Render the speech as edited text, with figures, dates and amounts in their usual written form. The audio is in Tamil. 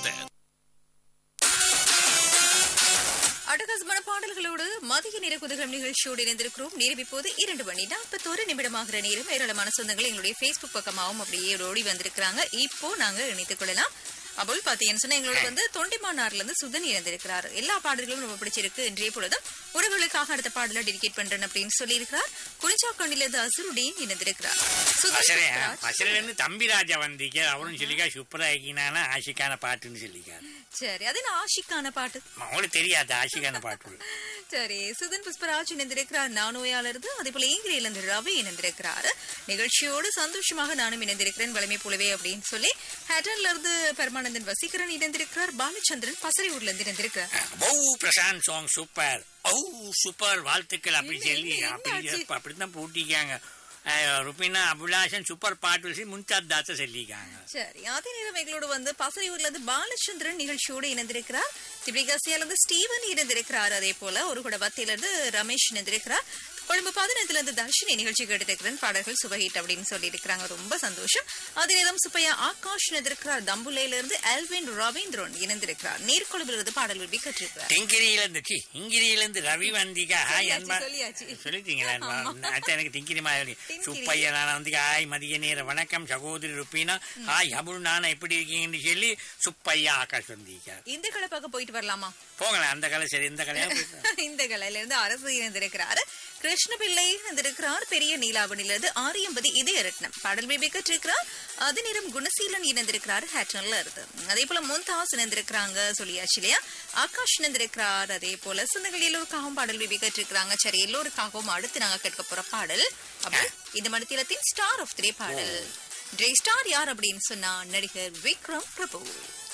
அட்டகாசமான பாடல்களோடு மதிய நேர குதகம் நிகழ்ச்சியோடு இணைந்திருக்கிறோம். நேரம் இப்போது 2:41 நேரம். ஏராளமான சொந்தங்கள் எங்களுடைய Facebook பக்கமாகவும் அப்படியே ஓடி வந்திருக்கிறாங்க. இப்போ நாங்க இணைத்துக் கொள்ளலாம். அபுல் பாத்தீங்கன்னு சொன்னா எங்களோட தொண்டிமானார்ல இருந்து சுதன் இணைந்திருக்கிறார். எல்லா பாடல்களும் ரொம்ப பிடிச்சிருக்கு. இன்றைய பொழுதும் உறவுகளுக்காக அடுத்த பாடல டெடிகேட் பண்றேன் அப்படின்னு சொல்லி இருக்கிறார். குறிஞ்சாக்கண்டில இருந்து அசுருடீன் இணைந்திருக்கிறார். தம்பிராஜா வந்தீங்க அவரும் சொல்லிக்கா சூப்பரா ஆக்கினானா ஆஷிக்கான பாட்டுன்னு சொல்லிக்காரு. சரி, அது என்ன ஆஷிக்கான பாட்டு? அவங்களுக்கு தெரியாது ஆஷிக்கான பாட்டு. சரி, சுதன் புஷ்பராஜ் இணைந்திருக்கிறார் நானோயால இருந்து. அதே போல இங்கிரியில இருந்து ரவி இணைந்திருக்கிறார். நிகழ்ச்சியோடு சந்தோஷமாக நானும் இணைந்திருக்கிறேன் வலிமை போலவே அப்படின்னு சொல்லி ஹேட்டன்ல இருந்து பெருமானந்தன் வசீகரன் இணைந்திருக்கிறார். பாலச்சந்திரன் பசறையூர்ல இருந்து இணைந்திருக்கிறார். பிரசாந்த் சாங் சூப்பர் சூப்பர் வாழ்த்துக்கள் அப்படி சொல்லி அப்படித்தான் போட்டிக்காங்க. ருபினா அபிலாஷன் சூப்பர் பாட்டு முன்சாத் தாத்த சொல்லிக்காங்க. சரி, அதே நேரம் எங்களோட பசறையூர்ல இருந்து பாலச்சந்திரன் நிகழ்ச்சியோடு இணைந்திருக்கிறார். திபிகாசியால இருந்து ஸ்டீவன் இணைந்திருக்கிறார். அதே போல ஒரு கூட பத்தியில இருந்து ரமேஷ் இணைந்திருக்கிறார். கொழும்பு 15 இருந்து தர்ஷினி நிகழ்ச்சி கேட்டிருக்கிறேன். பாடல்கள் சுபஹிட் அப்படின்னு சொல்லி இருக்கிறாங்க. ரொம்ப சந்தோஷம். அதே நேரம் சுப்பையா ஆகாஷ் இணைந்திருக்கிறார். தம்புலையில இருந்து அல்வின் ரவீந்திரன் இணைந்திருக்கிறார். நீர்கொழும்புல இருந்து பாடல் விரும்பி கற்றிருக்கிறார். இங்கிரியில இருந்து ரவி வந்திகா சொல்லிட்டீங்களா? எனக்கு திங்கிரி மாதிரி சுப்பையா நான் வந்து ஹாய் மதிய நேர வணக்கம் சகோதரி ருப்பீனா ஹாய் அபுல் நானா எப்படி இருக்கீங்கன்னு சொல்லி சுப்பையா ஆகாஷ் வந்திகா. இந்த கடை பக்கம் போயிட்டு வரலாமா? போகலாம். அந்த கலை சரி. இந்த கலையா இந்த கலையில இருந்து அரசு இணைந்திருக்கிறாரு. கிருஷ்ணபிள்ளை இணைந்திருக்கிறார். பெரிய நீலாவணிலிருந்து ஆரியம்பதி இதயரத்னம் பாடல் பேபி கற்றிருக்கிறார். அதே நேரம் குணசீலன் இணைந்திருக்கிறார். ஹேட்டன்ல இருந்து. அதே போல மும்தாஸ் இணைந்திருக்கிறாங்க சொல்லியாச்சு இல்லையா? ஆகாஷ் இணைந்திருக்கிறார். அதே போல சொந்தங்கள் எல்லோருக்காகவும் பாடல் பேபி கற்றிருக்கிறாங்க. சரி, எல்லோருக்காகவும் அடுத்து நாங்க கேட்க போற பாடல் இந்த மணித்திலத்தின் ஸ்டார் ஆஃப் 3 பாடல். ஸ்டார் யார் அப்படின்னு சொன்னா நடிகர் விக்ரம் பிரபு.